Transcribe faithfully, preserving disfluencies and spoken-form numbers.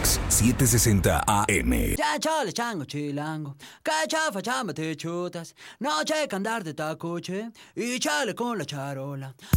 Mix setecientos sesenta A M. Ya chale chango chilango, que chafa chamba te chutas, no checa andar de tacoche y chale con la charola.